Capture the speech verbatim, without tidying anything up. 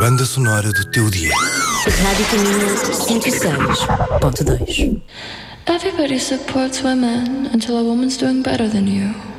banda sonora do teu dia. Rádio Caminho cento e seis ponto dois. Everybody supports women until a woman's doing better than you.